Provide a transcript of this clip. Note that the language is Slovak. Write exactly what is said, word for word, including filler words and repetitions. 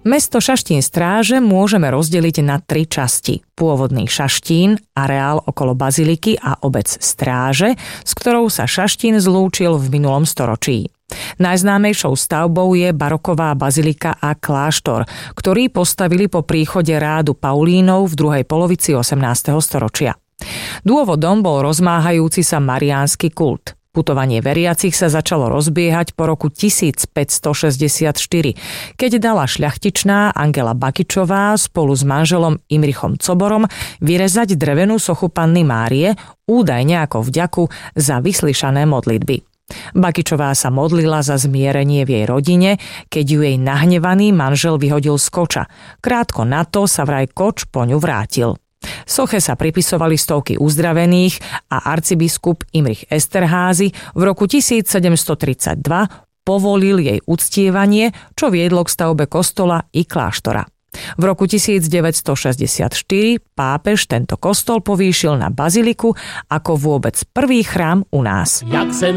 Mesto Šaštín Stráže môžeme rozdeliť na tri časti. Pôvodný Šaštín, areál okolo baziliky a obec Stráže, s ktorou sa Šaštín zlúčil v minulom storočí. Najznámejšou stavbou je baroková bazilika a kláštor, ktorý postavili po príchode rádu Paulínov v druhej polovici osemnásteho storočia. Dôvodom bol rozmáhajúci sa mariánsky kult. Putovanie veriacich sa začalo rozbiehať po roku tisícpäťstošesťdesiatštyri, keď dala šľachtičná Angela Bakičová spolu s manželom Imrichom Coborom vyrezať drevenú sochu Panny Márie, údajne ako vďaku za vyslyšané modlitby. Bakičová sa modlila za zmierenie v jej rodine, keď ju jej nahnevaný manžel vyhodil z koča. Krátko na to sa vraj koč po ňu vrátil. Soche sa pripisovali stovky uzdravených a arcibiskup Imrich Esterházy v roku tisícsedemstotridsaťdva povolil jej uctievanie, čo viedlo k stavbe kostola i kláštora. V roku tisícdeväťstošesťdesiatštyri pápež tento kostol povýšil na baziliku ako vôbec prvý chrám u nás. Jak jsem